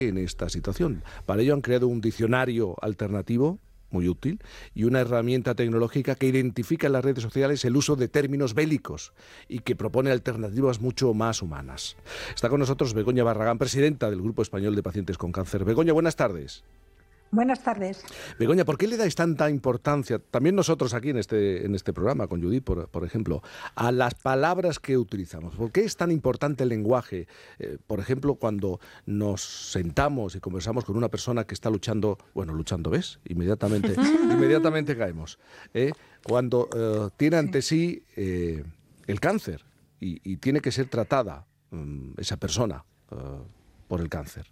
en esta situación. Para ello han creado un diccionario alternativo muy útil y una herramienta tecnológica que identifica en las redes sociales el uso de términos bélicos y que propone alternativas mucho más humanas. Está con nosotros Begoña Barragán, presidenta del Grupo Español de Pacientes con Cáncer. Begoña, buenas tardes. Buenas tardes. Begoña, ¿por qué le dais tanta importancia, también nosotros aquí en este programa, con Judith, por ejemplo, a las palabras que utilizamos? ¿Por qué es tan importante el lenguaje? Por ejemplo, cuando nos sentamos y conversamos con una persona que está luchando, ¿ves? Inmediatamente caemos. Cuando tiene ante sí el cáncer y tiene que ser tratada esa persona por el cáncer.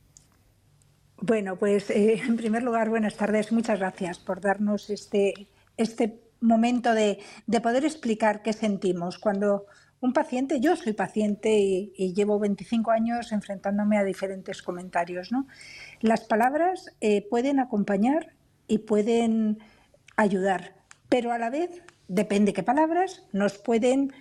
Bueno, pues en primer lugar, buenas tardes. Muchas gracias por darnos este momento de poder explicar qué sentimos. Cuando un paciente, yo soy paciente y llevo 25 años enfrentándome a diferentes comentarios, ¿no? Las palabras pueden acompañar y pueden ayudar, pero a la vez, depende qué palabras, nos pueden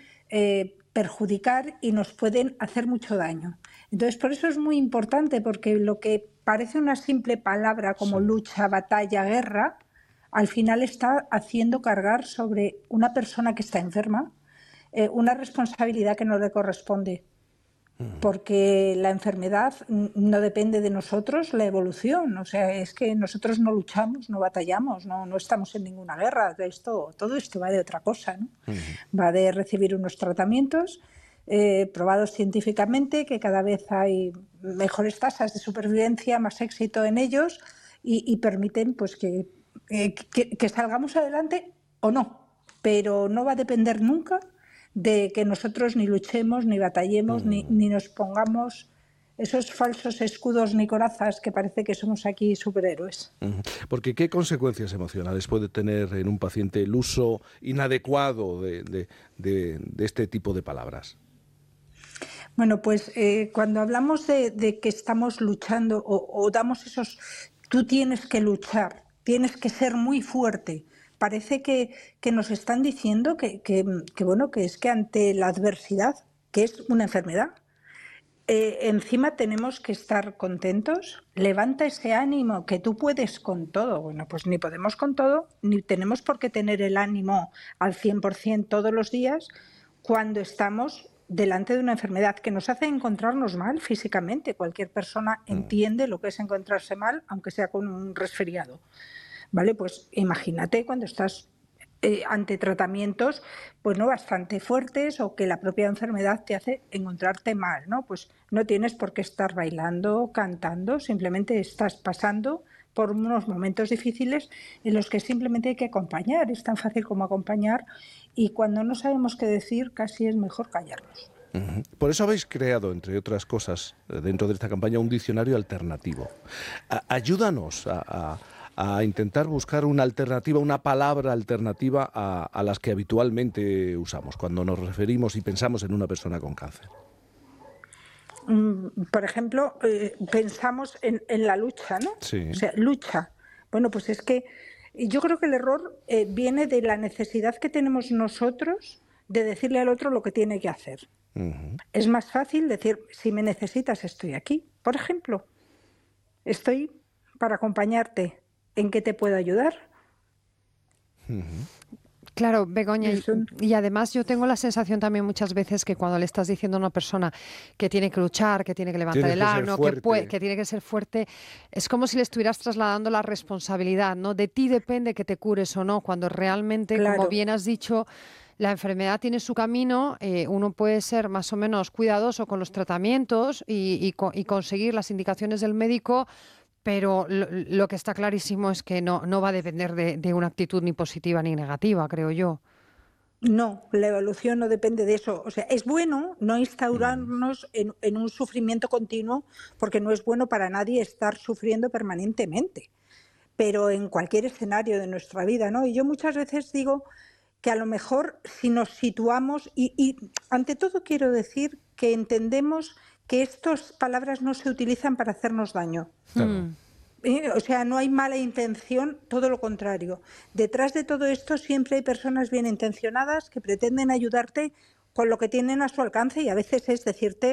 perjudicar y nos pueden hacer mucho daño. Entonces, por eso es muy importante, porque lo que parece una simple palabra como lucha, batalla, guerra, al final está haciendo cargar sobre una persona que está enferma una responsabilidad que no le corresponde. Porque la enfermedad no depende de nosotros, la evolución. O sea, es que nosotros no luchamos, no batallamos, no estamos en ninguna guerra. Todo esto va de otra cosa, ¿no? Va de recibir unos tratamientos probados científicamente, que cada vez hay mejores tasas de supervivencia, más éxito en ellos y permiten pues que salgamos adelante o no. Pero no va a depender nunca de que nosotros ni luchemos, ni batallemos, ni nos pongamos esos falsos escudos ni corazas que parece que somos aquí superhéroes. Porque ¿qué consecuencias emocionales puede tener en un paciente el uso inadecuado de este tipo de palabras? Bueno, pues cuando hablamos de que estamos luchando o damos esos... Tú tienes que luchar, tienes que ser muy fuerte. Parece que nos están diciendo que es que ante la adversidad, que es una enfermedad, encima tenemos que estar contentos. Levanta ese ánimo, que tú puedes con todo. Bueno, pues ni podemos con todo, ni tenemos por qué tener el ánimo al 100% todos los días cuando estamos delante de una enfermedad que nos hace encontrarnos mal físicamente. Cualquier persona entiende lo que es encontrarse mal, aunque sea con un resfriado. ¿Vale? Pues imagínate cuando estás ante tratamientos pues no bastante fuertes o que la propia enfermedad te hace encontrarte mal, ¿no? Pues no tienes por qué estar bailando, cantando, simplemente estás pasando por unos momentos difíciles en los que simplemente hay que acompañar. Es tan fácil como acompañar y cuando no sabemos qué decir casi es mejor callarnos. Por eso habéis creado, entre otras cosas, dentro de esta campaña, un diccionario alternativo. Ayúdanos a intentar buscar una alternativa, una palabra alternativa a las que habitualmente usamos cuando nos referimos y pensamos en una persona con cáncer. Por ejemplo, pensamos en la lucha, ¿no? Sí. O sea, lucha. Bueno, pues es que yo creo que el error viene de la necesidad que tenemos nosotros de decirle al otro lo que tiene que hacer. Es más fácil decir, si me necesitas, estoy aquí. Por ejemplo, estoy para acompañarte. ¿En qué te puedo ayudar? Claro, Begoña, y además yo tengo la sensación también muchas veces que cuando le estás diciendo a una persona que tiene que luchar, que tiene que levantar el ánimo, que tiene que ser fuerte, es como si le estuvieras trasladando la responsabilidad, ¿no? De ti depende que te cures o no, cuando realmente, claro, como bien has dicho, la enfermedad tiene su camino, uno puede ser más o menos cuidadoso con los tratamientos y conseguir las indicaciones del médico, pero lo que está clarísimo es que no va a depender de una actitud ni positiva ni negativa, creo yo. No, la evolución no depende de eso. O sea, es bueno no instaurarnos en un sufrimiento continuo, porque no es bueno para nadie estar sufriendo permanentemente, pero en cualquier escenario de nuestra vida, ¿no? Y yo muchas veces digo que a lo mejor si nos situamos, y ante todo quiero decir que entendemos que estas palabras no se utilizan para hacernos daño. Claro. O sea, no hay mala intención, todo lo contrario. Detrás de todo esto siempre hay personas bien intencionadas que pretenden ayudarte con lo que tienen a su alcance y a veces es decirte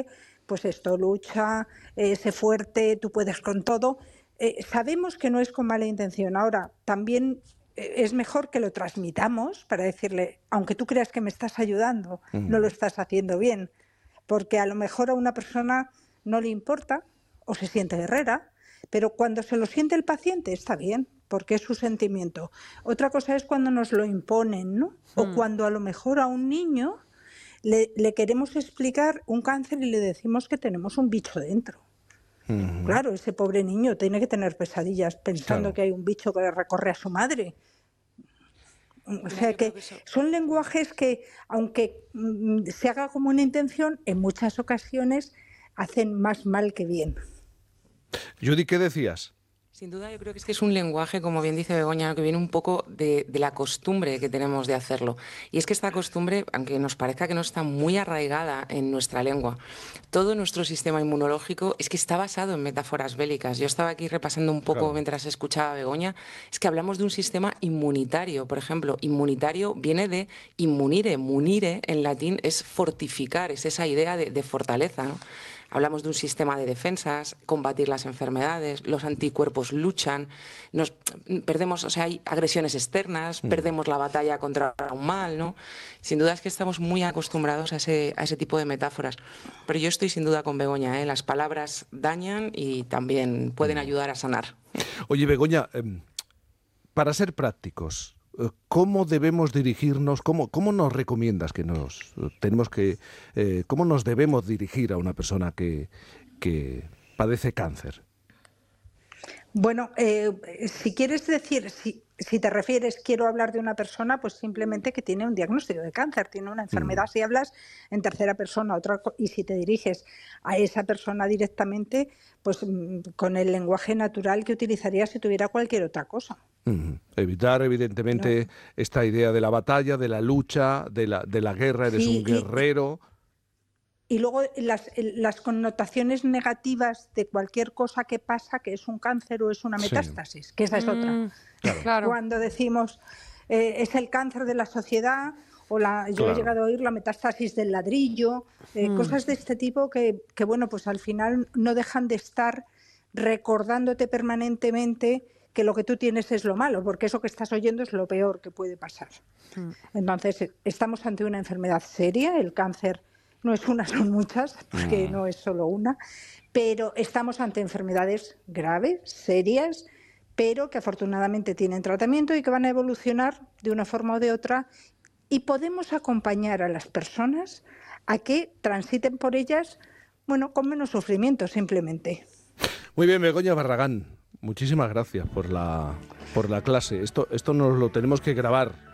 pues esto, lucha, sé fuerte, tú puedes con todo. Sabemos que no es con mala intención. Ahora, también es mejor que lo transmitamos para decirle, aunque tú creas que me estás ayudando, no lo estás haciendo bien, porque a lo mejor a una persona no le importa o se siente guerrera, pero cuando se lo siente el paciente está bien, porque es su sentimiento. Otra cosa es cuando nos lo imponen, ¿no? O cuando a lo mejor a un niño le queremos explicar un cáncer y le decimos que tenemos un bicho dentro. Claro, ese pobre niño tiene que tener pesadillas pensando que hay un bicho que le recorre a su madre. O sea que son lenguajes que, aunque se haga como una intención, en muchas ocasiones hacen más mal que bien. Judy, ¿qué decías? Sin duda, yo creo que es un lenguaje, como bien dice Begoña, que viene un poco de la costumbre que tenemos de hacerlo. Y es que esta costumbre, aunque nos parezca que no está muy arraigada en nuestra lengua, todo nuestro sistema inmunológico es que está basado en metáforas bélicas. Yo estaba aquí repasando un poco mientras escuchaba a Begoña, es que hablamos de un sistema inmunitario. Por ejemplo, inmunitario viene de immunire. Munire en latín es fortificar, es esa idea de fortaleza, ¿no? Hablamos de un sistema de defensas, combatir las enfermedades, los anticuerpos luchan, perdemos, o sea, hay agresiones externas, perdemos la batalla contra un mal, ¿no? Sin duda es que estamos muy acostumbrados a ese tipo de metáforas. Pero yo estoy sin duda con Begoña, ¿eh? Las palabras dañan y también pueden ayudar a sanar. Oye, Begoña, para ser prácticos, ¿cómo debemos dirigirnos? ¿Cómo nos recomiendas que cómo nos debemos dirigir a una persona que padece cáncer? Bueno, si quieres decir, si te refieres, quiero hablar de una persona, pues simplemente que tiene un diagnóstico de cáncer, tiene una enfermedad. Si hablas en tercera persona, y si te diriges a esa persona directamente, pues con el lenguaje natural que utilizarías si tuviera cualquier otra cosa. Evitar, evidentemente, esta idea de la batalla, de la lucha, de la guerra, eres un guerrero. Y luego las connotaciones negativas de cualquier cosa que pasa, que es un cáncer o es una metástasis, que esa es otra. Claro. Cuando decimos es el cáncer de la sociedad, o yo he llegado a oír la metástasis del ladrillo, cosas de este tipo que, bueno, pues al final no dejan de estar recordándote permanentemente que lo que tú tienes es lo malo, porque eso que estás oyendo es lo peor que puede pasar. Entonces, estamos ante una enfermedad seria, el cáncer no es una, son muchas, porque no es solo una, pero estamos ante enfermedades graves, serias, pero que afortunadamente tienen tratamiento y que van a evolucionar de una forma o de otra, y podemos acompañar a las personas a que transiten por ellas, bueno, con menos sufrimiento simplemente. Muy bien, Begoña Barragán, muchísimas gracias por la clase. Esto nos lo tenemos que grabar.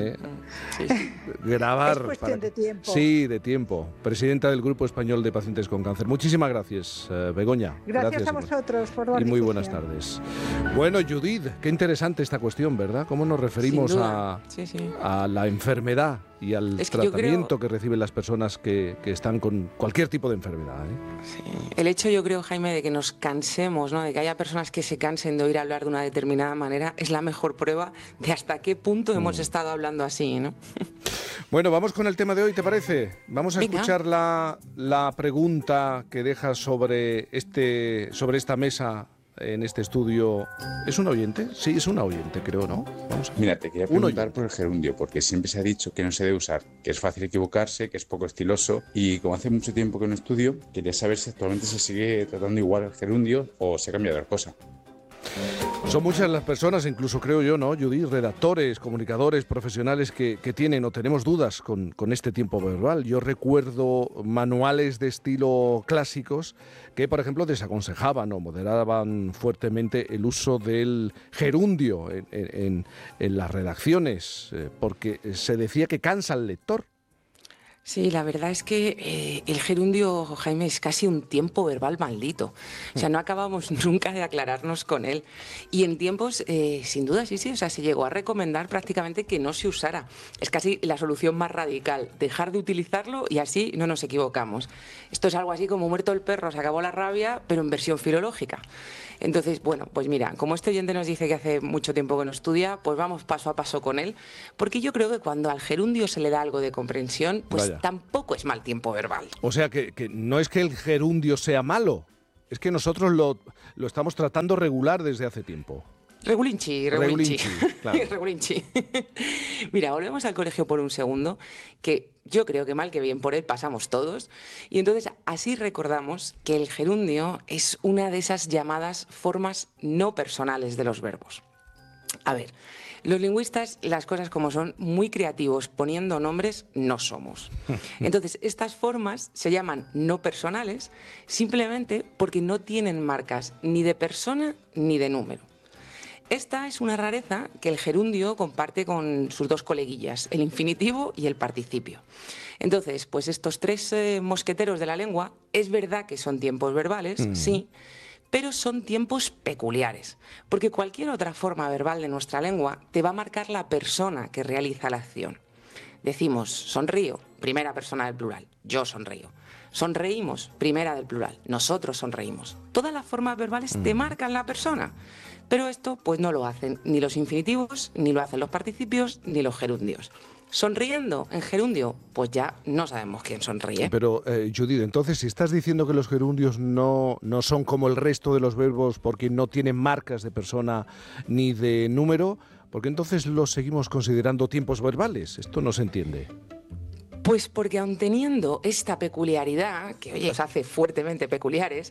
Grabar. Es cuestión de tiempo. Sí, de tiempo. Presidenta del Grupo Español de Pacientes con Cáncer. Muchísimas gracias, Begoña. Gracias a vosotros por la Y muy buenas tardes. Bueno, Judith, qué interesante esta cuestión, ¿verdad? ¿Cómo nos referimos a la enfermedad y al tratamiento que reciben las personas que están con cualquier tipo de enfermedad? Sí. El hecho, yo creo, Jaime, de que nos cansemos, ¿no? De que haya personas que se cansen de oír hablar de una determinada manera, es la mejor prueba de hasta qué punto hemos estado hablando así, ¿no? Bueno, vamos con el tema de hoy, ¿te parece? Vamos a escuchar la pregunta que deja sobre esta mesa en este estudio. ¿Es un oyente? Sí, es una oyente, creo, ¿no? Vamos a ver. Mira, te quería preguntar por el gerundio, porque siempre se ha dicho que no se debe usar, que es fácil equivocarse, que es poco estiloso, y como hace mucho tiempo que no estudio, quería saber si actualmente se sigue tratando igual el gerundio o se ha cambiado la cosa. Son muchas las personas, incluso creo yo, ¿no, Judy? Redactores, comunicadores, profesionales que tienen o tenemos dudas con este tiempo verbal. Yo recuerdo manuales de estilo clásicos que, por ejemplo, desaconsejaban o moderaban fuertemente el uso del gerundio en las redacciones, porque se decía que cansa al lector. Sí, la verdad es que el gerundio, Jaime, es casi un tiempo verbal maldito. O sea, no acabamos nunca de aclararnos con él. Y en tiempos, sin duda, sí, o sea, se llegó a recomendar prácticamente que no se usara. Es casi la solución más radical, dejar de utilizarlo y así no nos equivocamos. Esto es algo así como muerto el perro, se acabó la rabia, pero en versión filológica. Entonces, bueno, pues mira, como este oyente nos dice que hace mucho tiempo que no estudia, pues vamos paso a paso con él, porque yo creo que cuando al gerundio se le da algo de comprensión, pues tampoco es mal tiempo verbal. O sea, que no es que el gerundio sea malo, es que nosotros lo estamos tratando regular desde hace tiempo. Regulinchi. Claro. Regulinchi. Mira, volvemos al colegio por un segundo, que yo creo que mal que bien por él pasamos todos, y entonces así recordamos que el gerundio es una de esas llamadas formas no personales de los verbos. A ver, los lingüistas, las cosas como son, muy creativos, poniendo nombres, no somos. Entonces, estas formas se llaman no personales simplemente porque no tienen marcas ni de persona ni de número. Esta es una rareza que el gerundio comparte con sus dos coleguillas, el infinitivo y el participio. Entonces, pues estos tres mosqueteros de la lengua, es verdad que son tiempos verbales, sí, pero son tiempos peculiares, porque cualquier otra forma verbal de nuestra lengua te va a marcar la persona que realiza la acción. Decimos sonrío, primera persona del plural, yo sonrío. Sonreímos, primera del plural, nosotros sonreímos. Todas las formas verbales te marcan la persona, pero esto pues no lo hacen ni los infinitivos, ni lo hacen los participios, ni los gerundios. Sonriendo en gerundio, pues ya no sabemos quién sonríe. Pero, Judith, entonces, si estás diciendo que los gerundios no son como el resto de los verbos porque no tienen marcas de persona ni de número, ¿por qué entonces los seguimos considerando tiempos verbales? Esto no se entiende. Pues porque aun teniendo esta peculiaridad, que oye, nos hace fuertemente peculiares,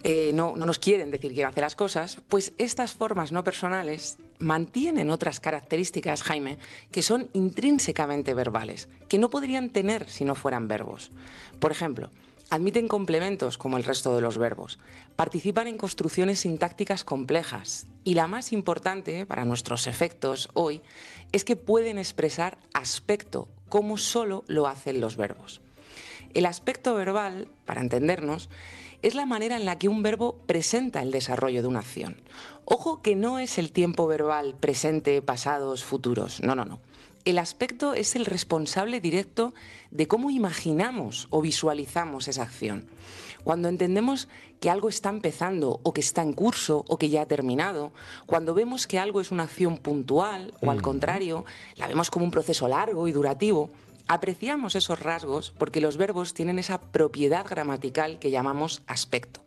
no nos quieren decir quién hace las cosas, pues estas formas no personales mantienen otras características, Jaime, que son intrínsecamente verbales, que no podrían tener si no fueran verbos. Por ejemplo, admiten complementos como el resto de los verbos, participan en construcciones sintácticas complejas y la más importante para nuestros efectos hoy es que pueden expresar aspecto como solo lo hacen los verbos. El aspecto verbal, para entendernos, es la manera en la que un verbo presenta el desarrollo de una acción. Ojo que no es el tiempo verbal presente, pasados, futuros, no. El aspecto es el responsable directo de cómo imaginamos o visualizamos esa acción. Cuando entendemos que algo está empezando o que está en curso o que ya ha terminado, cuando vemos que algo es una acción puntual o al contrario, la vemos como un proceso largo y durativo, apreciamos esos rasgos porque los verbos tienen esa propiedad gramatical que llamamos aspecto.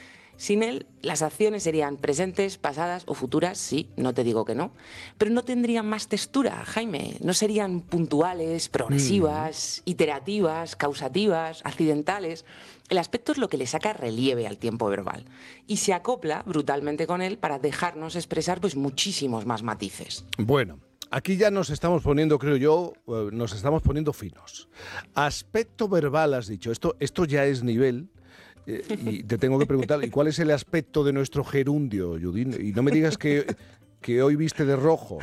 Sin él, las acciones serían presentes, pasadas o futuras, sí, no te digo que no, pero no tendrían más textura, Jaime. No serían puntuales, progresivas, iterativas, causativas, accidentales. El aspecto es lo que le saca relieve al tiempo verbal y se acopla brutalmente con él para dejarnos expresar pues muchísimos más matices. Bueno, aquí ya nos estamos poniendo, creo yo, nos estamos poniendo finos. Aspecto verbal, has dicho. Esto ya es nivel. Y te tengo que preguntar, ¿y cuál es el aspecto de nuestro gerundio, Judith? Y no me digas que hoy viste de rojo.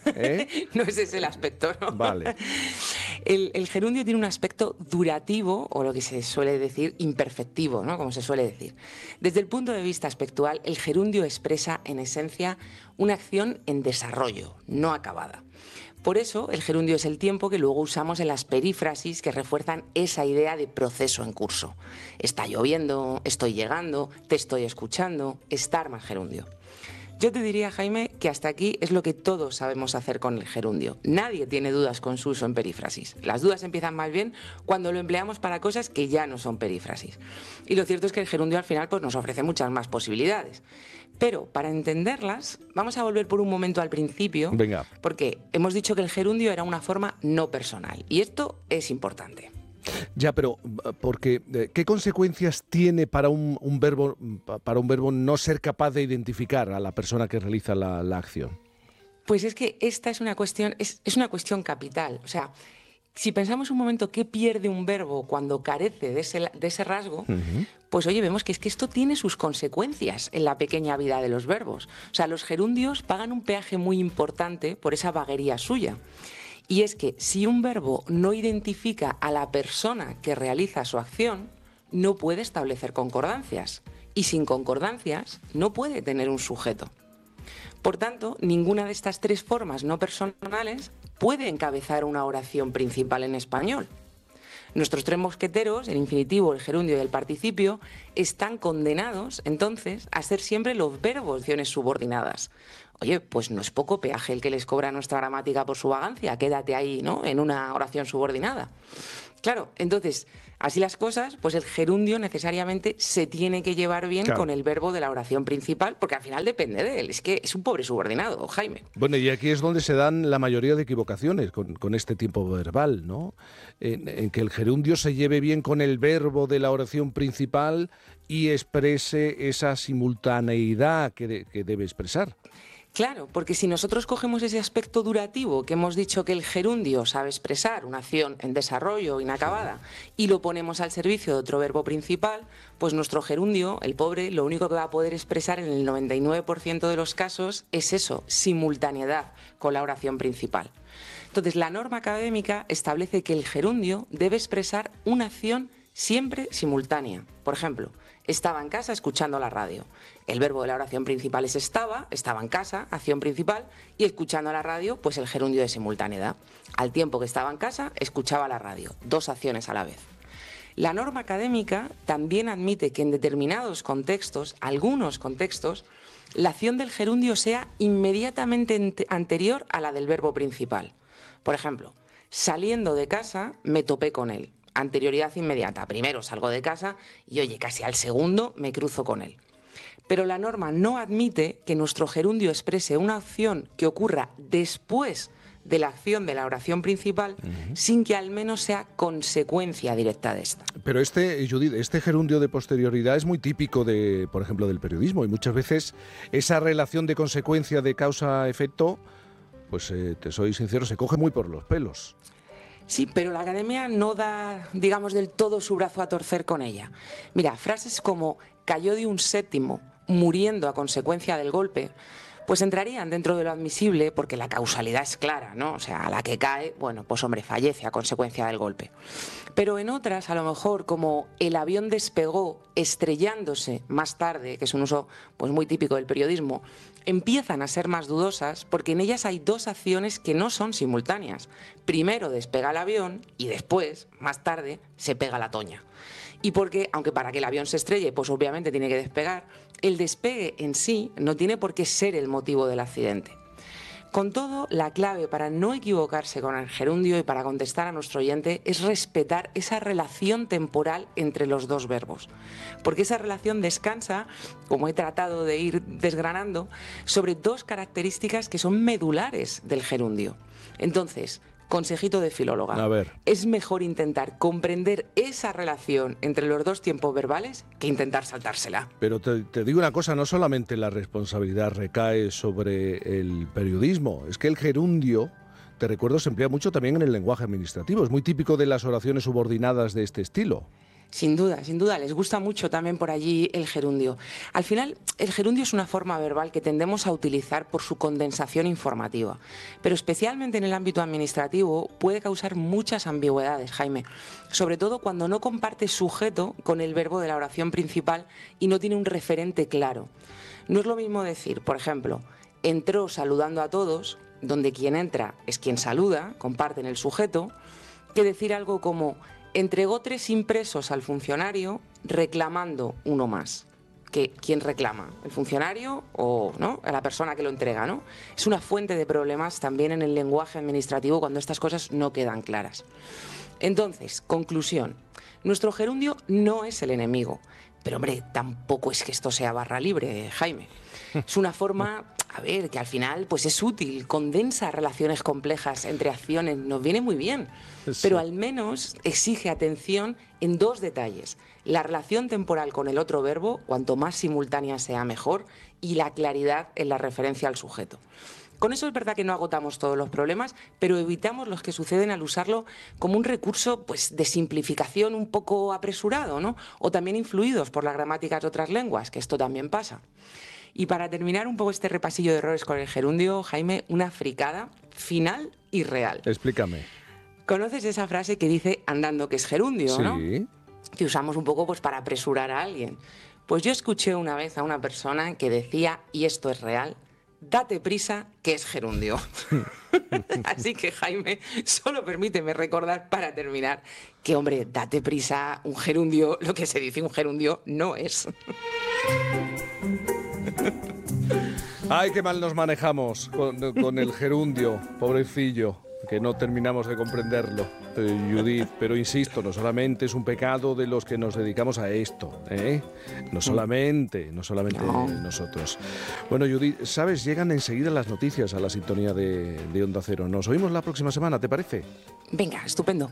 No ese es el aspecto, ¿no? Vale. El gerundio tiene un aspecto durativo, o lo que se suele decir, imperfectivo, ¿no? Como se suele decir. Desde el punto de vista aspectual, el gerundio expresa, en esencia, una acción en desarrollo, no acabada. Por eso, el gerundio es el tiempo que luego usamos en las perífrasis que refuerzan esa idea de proceso en curso. Está lloviendo, estoy llegando, te estoy escuchando, estar más gerundio. Yo te diría, Jaime, que hasta aquí es lo que todos sabemos hacer con el gerundio. Nadie tiene dudas con su uso en perífrasis. Las dudas empiezan más bien cuando lo empleamos para cosas que ya no son perífrasis. Y lo cierto es que el gerundio al final pues, nos ofrece muchas más posibilidades. Pero para entenderlas, vamos a volver por un momento al principio. Venga. Porque hemos dicho que el gerundio era una forma no personal. Y esto es importante. Ya, pero porque ¿qué consecuencias tiene para un verbo no ser capaz de identificar a la persona que realiza la acción? Pues es que esta es una cuestión capital. O sea, si pensamos un momento qué pierde un verbo cuando carece de ese rasgo, pues oye, vemos que es que esto tiene sus consecuencias en la pequeña vida de los verbos. O sea, los gerundios pagan un peaje muy importante por esa vaguería suya. Y es que si un verbo no identifica a la persona que realiza su acción, no puede establecer concordancias. Y sin concordancias no puede tener un sujeto. Por tanto, ninguna de estas tres formas no personales puede encabezar una oración principal en español. Nuestros tres mosqueteros, el infinitivo, el gerundio y el participio, están condenados, entonces, a ser siempre los verbos de acciones subordinadas. Oye, pues no es poco peaje el que les cobra nuestra gramática por su vagancia. Quédate ahí, ¿no?, en una oración subordinada. Claro, entonces, así las cosas, pues el gerundio necesariamente se tiene que llevar bien con el verbo de la oración principal, porque al final depende de él. Es que es un pobre subordinado, Jaime. Bueno, y aquí es donde se dan la mayoría de equivocaciones con este tiempo verbal, ¿no? En que el gerundio se lleve bien con el verbo de la oración principal y exprese esa simultaneidad que debe expresar. Claro, porque si nosotros cogemos ese aspecto durativo que hemos dicho que el gerundio sabe expresar, una acción en desarrollo inacabada, y lo ponemos al servicio de otro verbo principal, pues nuestro gerundio, el pobre, lo único que va a poder expresar en el 99% de los casos es eso, simultaneidad con la oración principal. Entonces, la norma académica establece que el gerundio debe expresar una acción siempre simultánea. Por ejemplo, estaba en casa escuchando la radio. El verbo de la oración principal es estaba en casa, acción principal, y escuchando la radio, pues el gerundio de simultaneidad. Al tiempo que estaba en casa, escuchaba la radio, 2 acciones a la vez. La norma académica también admite que en determinados contextos, algunos contextos, la acción del gerundio sea inmediatamente anterior a la del verbo principal. Por ejemplo, saliendo de casa me topé con él. Anterioridad inmediata. Primero salgo de casa y, oye, casi al segundo me cruzo con él. Pero la norma no admite que nuestro gerundio exprese una acción que ocurra después de la acción de la oración principal, sin que al menos sea consecuencia directa de esta. Pero Judith, este gerundio de posterioridad es muy típico de, por ejemplo, del periodismo, y muchas veces esa relación de consecuencia de causa-efecto, pues te soy sincero, se coge muy por los pelos. Sí, pero la academia no da, digamos, del todo su brazo a torcer con ella. Mira, frases como cayó de un séptimo, muriendo a consecuencia del golpe, pues entrarían dentro de lo admisible porque la causalidad es clara, ¿no? O sea, a la que cae, bueno, pues hombre, fallece a consecuencia del golpe. Pero en otras, a lo mejor, como el avión despegó estrellándose más tarde, que es un uso pues muy típico del periodismo, empiezan a ser más dudosas porque en ellas hay 2 acciones que no son simultáneas. Primero despega el avión y después, más tarde, se pega la toña. Y porque, aunque para que el avión se estrelle, pues obviamente tiene que despegar, el despegue en sí no tiene por qué ser el motivo del accidente. Con todo, la clave para no equivocarse con el gerundio y para contestar a nuestro oyente es respetar esa relación temporal entre los 2 verbos. Porque esa relación descansa, como he tratado de ir desgranando, sobre 2 características que son medulares del gerundio. Entonces, consejito de filóloga. A ver. Es mejor intentar comprender esa relación entre los 2 tiempos verbales que intentar saltársela. Pero te digo una cosa, no solamente la responsabilidad recae sobre el periodismo, es que el gerundio, te recuerdo, se emplea mucho también en el lenguaje administrativo. Es muy típico de las oraciones subordinadas de este estilo. Sin duda, les gusta mucho también por allí el gerundio. Al final, el gerundio es una forma verbal que tendemos a utilizar por su condensación informativa, pero especialmente en el ámbito administrativo puede causar muchas ambigüedades, Jaime, sobre todo cuando no comparte sujeto con el verbo de la oración principal y no tiene un referente claro. No es lo mismo decir, por ejemplo, entró saludando a todos, donde quien entra es quien saluda, comparten el sujeto, que decir algo como entregó 3 impresos al funcionario reclamando uno más. ¿Quién reclama? ¿El funcionario o no? A la persona que lo entrega, ¿no? Es una fuente de problemas también en el lenguaje administrativo cuando estas cosas no quedan claras. Entonces, conclusión. Nuestro gerundio no es el enemigo. Pero, hombre, tampoco es que esto sea barra libre, Jaime. Es una forma, a ver, que al final pues es útil, condensa relaciones complejas entre acciones, nos viene muy bien. Pero al menos exige atención en 2 detalles. La relación temporal con el otro verbo, cuanto más simultánea sea mejor, y la claridad en la referencia al sujeto. Con eso es verdad que no agotamos todos los problemas, pero evitamos los que suceden al usarlo como un recurso pues, de simplificación un poco apresurado, ¿no? O también influidos por las gramáticas de otras lenguas, que esto también pasa. Y para terminar un poco este repasillo de errores con el gerundio, Jaime, una fricada final y real. Explícame. ¿Conoces esa frase que dice andando que es gerundio, sí, ¿no? Que usamos un poco pues, para apresurar a alguien. Pues yo escuché una vez a una persona que decía, y esto es real, date prisa, que es gerundio. Así que, Jaime, solo permíteme recordar para terminar que, hombre, date prisa, un gerundio, lo que se dice un gerundio no es. Ay, qué mal nos manejamos con el gerundio, pobrecillo. que no terminamos de comprenderlo, Judith, pero insisto, no solamente es un pecado de los que nos dedicamos a esto, no solamente nosotros. Bueno, Judith, ¿sabes? Llegan enseguida las noticias a la sintonía de Onda Cero. Nos oímos la próxima semana, ¿te parece? Venga, estupendo.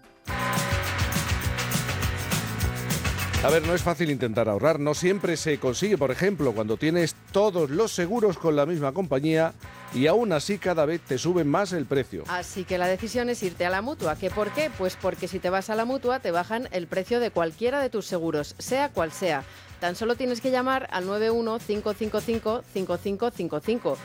A ver, no es fácil intentar ahorrar, no siempre se consigue. Por ejemplo, cuando tienes todos los seguros con la misma compañía y aún así cada vez te suben más el precio. Así que la decisión es irte a la Mutua. ¿Qué por qué? Pues porque si te vas a la Mutua te bajan el precio de cualquiera de tus seguros, sea cual sea. Tan solo tienes que llamar al 91-555-5555.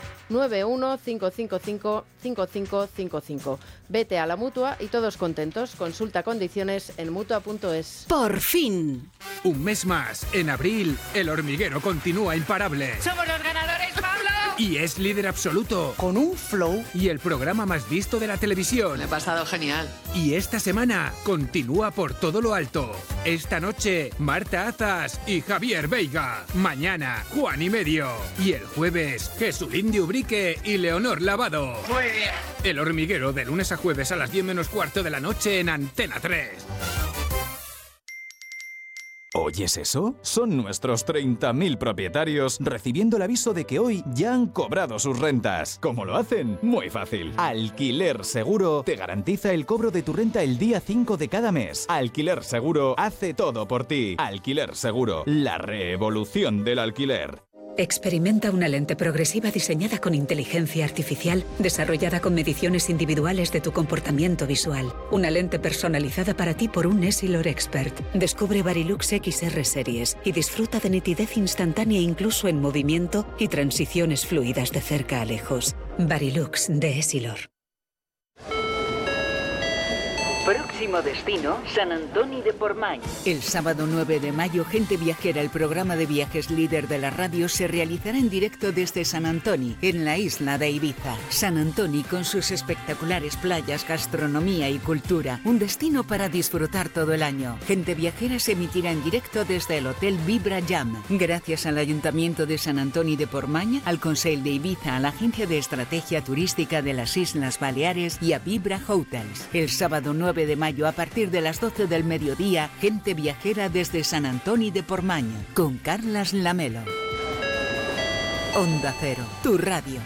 91-555-5555. Vete a la Mutua y todos contentos. Consulta condiciones en Mutua.es. ¡Por fin! Un mes más. En abril, El Hormiguero continúa imparable. ¡Somos los ganadores, Pablo! Y es líder absoluto. Con un flow. Y el programa más visto de la televisión. Me he pasado genial. Y esta semana continúa por todo lo alto. Esta noche, Marta Azas y Javier Veiga. Mañana, Juan y Medio. Y el jueves, Jesulín Ubrique y Leonor Lavado. Muy bien. El Hormiguero, de lunes a jueves a las 10 menos cuarto de la noche en Antena 3. ¿Oyes eso? Son nuestros 30.000 propietarios recibiendo el aviso de que hoy ya han cobrado sus rentas. ¿Cómo lo hacen? Muy fácil. Alquiler Seguro te garantiza el cobro de tu renta el día 5 de cada mes. Alquiler Seguro hace todo por ti. Alquiler Seguro, la revolución del alquiler. Experimenta una lente progresiva diseñada con inteligencia artificial, desarrollada con mediciones individuales de tu comportamiento visual. Una lente personalizada para ti por un Essilor Expert. Descubre Varilux XR Series y disfruta de nitidez instantánea incluso en movimiento y transiciones fluidas de cerca a lejos. Varilux de Essilor. Próximo destino, San Antoni de Portmany. El sábado 9 de mayo, Gente Viajera, el programa de viajes líder de la radio, se realizará en directo desde San Antoni, en la isla de Ibiza. San Antoni, con sus espectaculares playas, gastronomía y cultura, un destino para disfrutar todo el año. Gente Viajera se emitirá en directo desde el Hotel Vibra Jam, gracias al Ayuntamiento de San Antoni de Portmany, al Consell de Ibiza, a la Agencia de Estrategia Turística de las Islas Baleares y a Vibra Hotels. El sábado 9 de mayo, a partir de las 12 del mediodía, Gente Viajera desde San Antoni de Portmany, con Carlas Lamelo. Onda Cero, tu radio.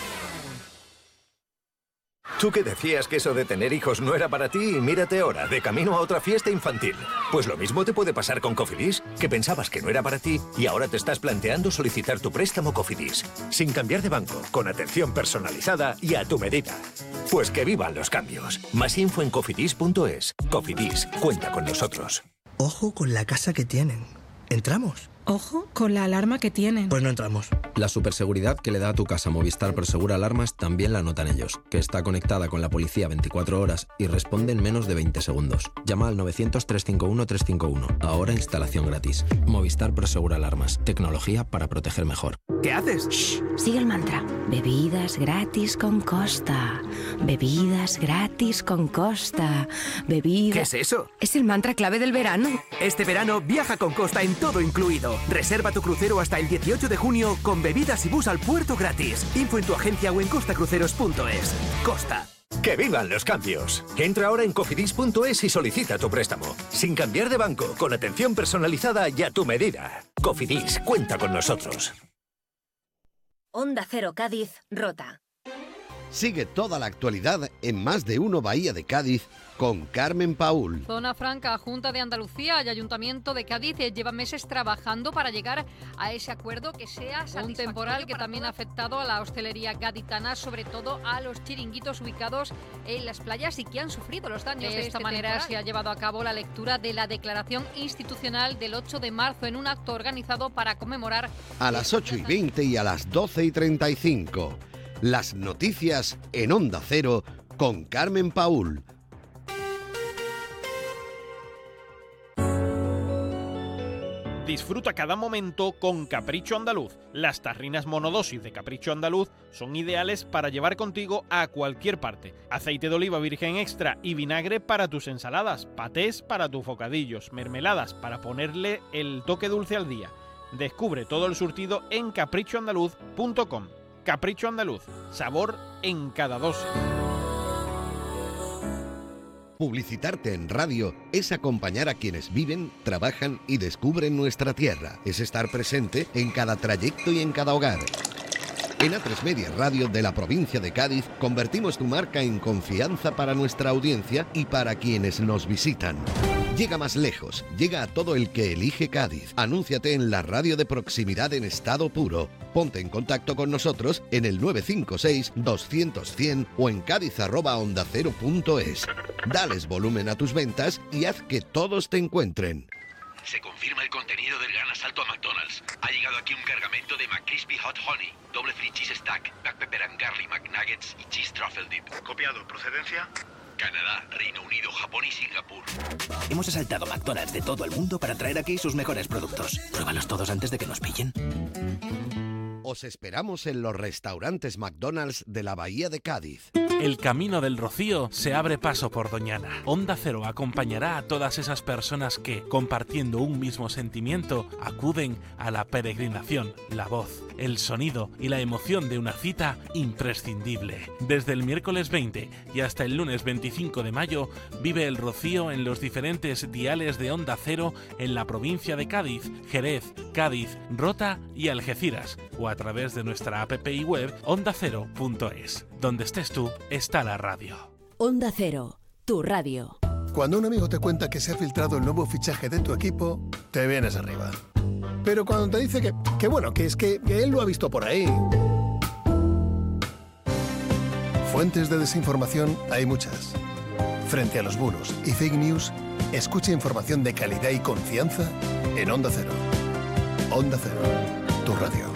Tú que decías que eso de tener hijos no era para ti, y mírate ahora, de camino a otra fiesta infantil. Pues lo mismo te puede pasar con Cofidis, que pensabas que no era para ti y ahora te estás planteando solicitar tu préstamo Cofidis, sin cambiar de banco, con atención personalizada y a tu medida. Pues que vivan los cambios. Más info en cofidis.es. Cofidis, cuenta con nosotros. Ojo con la casa que tienen. ¿Entramos? Ojo con la alarma que tienen. Pues no entramos. La superseguridad que le da a tu casa Movistar Prosegura Alarmas también la notan ellos, que está conectada con la policía 24 horas y responde en menos de 20 segundos. Llama al 900-351-351. Ahora instalación gratis. Movistar Prosegura Alarmas. Tecnología para proteger mejor. ¿Qué haces? Shh, sigue el mantra. Bebidas gratis con Costa. Bebidas gratis con Costa. Bebidas... ¿Qué es eso? Es el mantra clave del verano. Este verano viaja con Costa en todo incluido. Reserva tu crucero hasta el 18 de junio con bebidas y bus al puerto gratis. Info en tu agencia o en costacruceros.es. Costa. ¡Que vivan los cambios! Entra ahora en cofidis.es y solicita tu préstamo. Sin cambiar de banco, con atención personalizada y a tu medida. Cofidis, cuenta con nosotros. Onda Cero Cádiz, Rota. Sigue toda la actualidad en Más de Uno Bahía de Cádiz con Carmen Paúl. Zona Franca, Junta de Andalucía y Ayuntamiento de Cádiz llevan meses trabajando para llegar a ese acuerdo que sea un temporal que también ha afectado a la hostelería gaditana, sobre todo a los chiringuitos ubicados en las playas y que han sufrido los daños de esta manera temporal. Se ha llevado a cabo la lectura de la declaración institucional del 8 de marzo en un acto organizado para conmemorar... A las 8:20 y a las 12:35. Las noticias en Onda Cero con Carmen Paúl. Disfruta cada momento con Capricho Andaluz. Las tarrinas monodosis de Capricho Andaluz son ideales para llevar contigo a cualquier parte. Aceite de oliva virgen extra y vinagre para tus ensaladas, patés para tus bocadillos, mermeladas para ponerle el toque dulce al día. Descubre todo el surtido en caprichoandaluz.com. Capricho Andaluz, sabor en cada dosis. Publicitarte en radio es acompañar a quienes viven, trabajan y descubren nuestra tierra. Es estar presente en cada trayecto y en cada hogar. En A3 Media Radio de la provincia de Cádiz convertimos tu marca en confianza para nuestra audiencia y para quienes nos visitan. Llega más lejos, llega a todo el que elige Cádiz. Anúnciate en la radio de proximidad en estado puro. Ponte en contacto con nosotros en el 956 200 100 o en cádiz@ondacero.es. Dales volumen a tus ventas y haz que todos te encuentren. Se confirma el contenido del gran asalto a McDonald's. Ha llegado aquí un cargamento de McCrispy Hot Honey, doble free cheese stack, Black Pepper and Garlic McNuggets y cheese truffle dip. Copiado. ¿Procedencia? Canadá, Reino Unido, Japón y Singapur. Hemos asaltado McDonald's de todo el mundo para traer aquí sus mejores productos. Pruébalos todos antes de que nos pillen. Os esperamos en los restaurantes McDonald's de la Bahía de Cádiz. El Camino del Rocío se abre paso por Doñana. Onda Cero acompañará a todas esas personas que, compartiendo un mismo sentimiento, acuden a la peregrinación, la voz, el sonido y la emoción de una cita imprescindible. Desde el miércoles 20 y hasta el lunes 25 de mayo, vive el Rocío en los diferentes diales de Onda Cero en la provincia de Cádiz, Jerez, Cádiz, Rota y Algeciras, o a través de nuestra app y web ondacero.es. Donde estés tú, está la radio. Onda Cero, tu radio. Cuando un amigo te cuenta que se ha filtrado el nuevo fichaje de tu equipo, te vienes arriba. Pero cuando te dice que él lo ha visto por ahí. Fuentes de desinformación hay muchas. Frente a los bulos y fake news, escucha información de calidad y confianza en Onda Cero. Onda Cero, tu radio.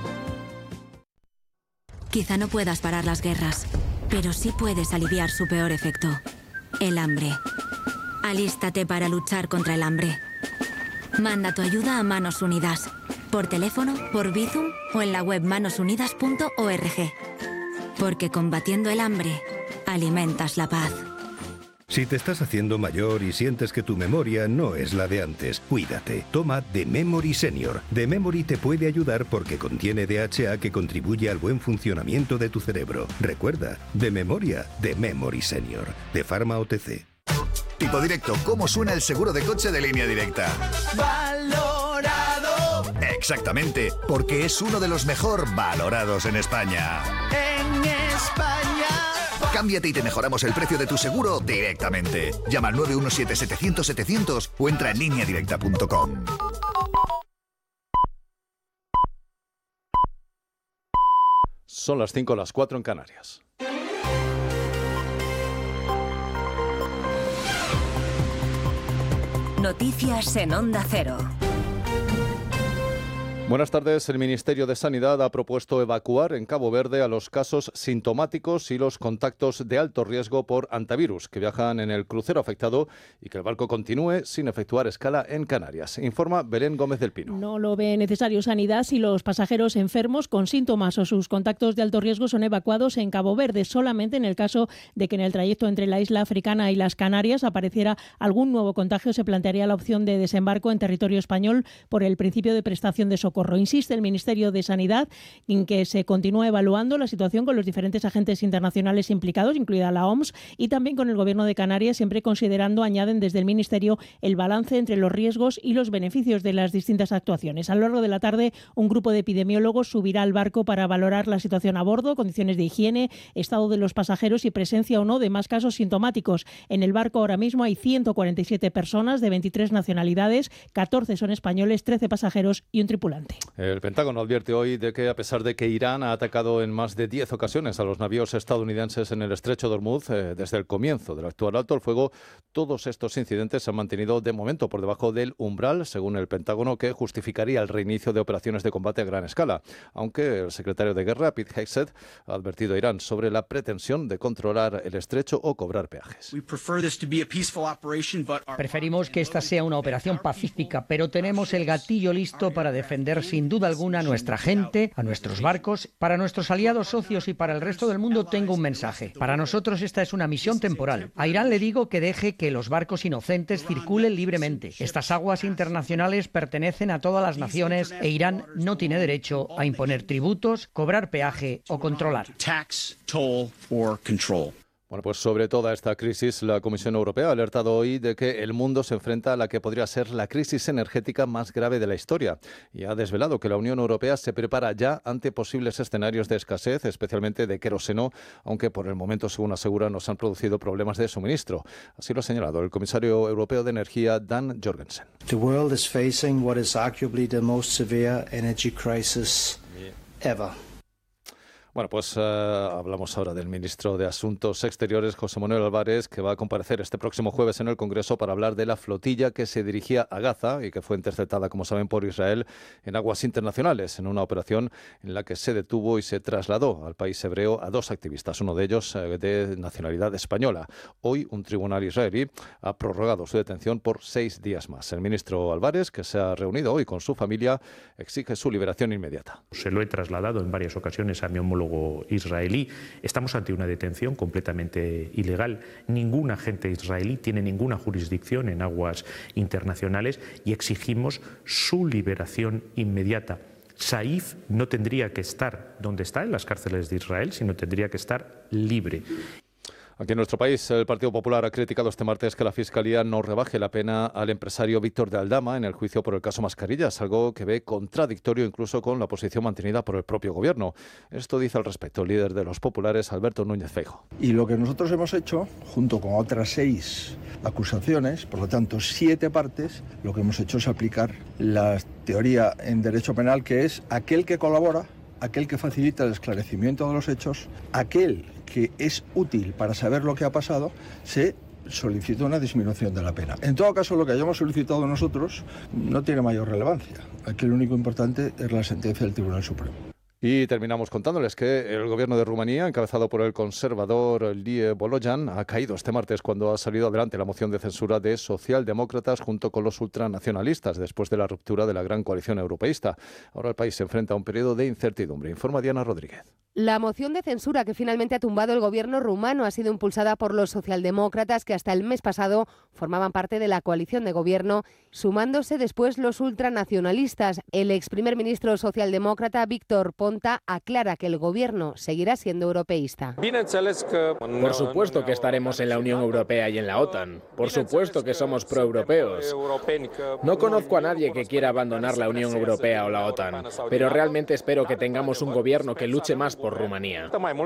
Quizá no puedas parar las guerras, pero sí puedes aliviar su peor efecto, el hambre. Alístate para luchar contra el hambre. Manda tu ayuda a Manos Unidas, por teléfono, por Bizum o en la web manosunidas.org. Porque combatiendo el hambre, alimentas la paz. Si te estás haciendo mayor y sientes que tu memoria no es la de antes, cuídate. Toma The Memory Senior. The Memory te puede ayudar porque contiene DHA que contribuye al buen funcionamiento de tu cerebro. Recuerda, de memoria, The Memory Senior. De Pharma OTC. Tipo directo, ¿cómo suena el seguro de coche de Línea Directa? ¡Valorado! Exactamente, porque es uno de los mejor valorados en España. ¡En España! Cámbiate y te mejoramos el precio de tu seguro directamente. Llama al 917-700-700 o entra en lineadirecta.com. Son las 5, las 4 en Canarias. Noticias en Onda Cero. Buenas tardes. El Ministerio de Sanidad ha propuesto evacuar en Cabo Verde a los casos sintomáticos y los contactos de alto riesgo por antivirus que viajan en el crucero afectado y que el barco continúe sin efectuar escala en Canarias. Informa Belén Gómez del Pino. No lo ve necesario Sanidad si los pasajeros enfermos con síntomas o sus contactos de alto riesgo son evacuados en Cabo Verde, solamente en el caso de que en el trayecto entre la isla africana y las Canarias apareciera algún nuevo contagio, se plantearía la opción de desembarco en territorio español por el principio de prestación de socorro. Insiste el Ministerio de Sanidad en que se continúa evaluando la situación con los diferentes agentes internacionales implicados, incluida la OMS, y también con el Gobierno de Canarias, siempre considerando, añaden desde el Ministerio, el balance entre los riesgos y los beneficios de las distintas actuaciones. A lo largo de la tarde, un grupo de epidemiólogos subirá al barco para valorar la situación a bordo, condiciones de higiene, estado de los pasajeros y presencia o no de más casos sintomáticos. En el barco ahora mismo hay 147 personas de 23 nacionalidades, 14 son españoles, 13 pasajeros y un tripulante. El Pentágono advierte hoy de que, a pesar de que Irán ha atacado en más de 10 ocasiones a los navíos estadounidenses en el estrecho de Hormuz desde el comienzo del actual alto el fuego, todos estos incidentes se han mantenido de momento por debajo del umbral, según el Pentágono, que justificaría el reinicio de operaciones de combate a gran escala, aunque el secretario de Guerra, Pete Hegseth, ha advertido a Irán sobre la pretensión de controlar el estrecho o cobrar peajes. Preferimos que esta sea una operación pacífica, pero tenemos el gatillo listo para defender sin duda alguna a nuestra gente, a nuestros barcos. Para nuestros aliados, socios y para el resto del mundo tengo un mensaje. Para nosotros esta es una misión temporal. A Irán le digo que deje que los barcos inocentes circulen libremente. Estas aguas internacionales pertenecen a todas las naciones e Irán no tiene derecho a imponer tributos, cobrar peaje o controlar. Bueno, pues sobre toda esta crisis, la Comisión Europea ha alertado hoy de que el mundo se enfrenta a la que podría ser la crisis energética más grave de la historia y ha desvelado que la Unión Europea se prepara ya ante posibles escenarios de escasez, especialmente de queroseno, aunque por el momento, según asegura, no se han producido problemas de suministro. Así lo ha señalado el comisario europeo de Energía, Dan Jorgensen. The world is facing what is arguably the most severe energy crisis ever. Bueno, pues hablamos ahora del ministro de Asuntos Exteriores, José Manuel Álvarez, que va a comparecer este próximo jueves en el Congreso para hablar de la flotilla que se dirigía a Gaza y que fue interceptada, como saben, por Israel en aguas internacionales, en una operación en la que se detuvo y se trasladó al país hebreo a 2 activistas, uno de ellos de nacionalidad española. Hoy un tribunal israelí ha prorrogado su detención por 6 días más. El ministro Álvarez, que se ha reunido hoy con su familia, exige su liberación inmediata. Se lo he trasladado en varias ocasiones a mi homólogo israelí. Estamos ante una detención completamente ilegal. Ningún agente israelí tiene ninguna jurisdicción en aguas internacionales y exigimos su liberación inmediata. Saif no tendría que estar donde está, en las cárceles de Israel, sino tendría que estar libre. Aquí en nuestro país, el Partido Popular ha criticado este martes que la Fiscalía no rebaje la pena al empresario Víctor de Aldama en el juicio por el caso Mascarillas, algo que ve contradictorio incluso con la posición mantenida por el propio Gobierno. Esto dice al respecto el líder de los populares, Alberto Núñez Feijóo. Y lo que nosotros hemos hecho, junto con otras 6 acusaciones, por lo tanto 7 partes, lo que hemos hecho es aplicar la teoría en derecho penal, que es aquel que colabora, aquel que facilita el esclarecimiento de los hechos, aquel que es útil para saber lo que ha pasado, se solicita una disminución de la pena. En todo caso, lo que hayamos solicitado nosotros no tiene mayor relevancia. Aquí lo único importante es la sentencia del Tribunal Supremo. Y terminamos contándoles que el gobierno de Rumanía, encabezado por el conservador Lie Bolojan, ha caído este martes cuando ha salido adelante la moción de censura de socialdemócratas junto con los ultranacionalistas después de la ruptura de la gran coalición europeísta. Ahora el país se enfrenta a un periodo de incertidumbre. Informa Diana Rodríguez. La moción de censura que finalmente ha tumbado el gobierno rumano ha sido impulsada por los socialdemócratas que hasta el mes pasado formaban parte de la coalición de gobierno, sumándose después los ultranacionalistas. El ex primer ministro socialdemócrata Víctor Ponta aclara que el gobierno seguirá siendo europeísta. Por supuesto que estaremos en la Unión Europea y en la OTAN. Por supuesto que somos proeuropeos. No conozco a nadie que quiera abandonar la Unión Europea o la OTAN, pero realmente espero que tengamos un gobierno que luche más por Rumanía.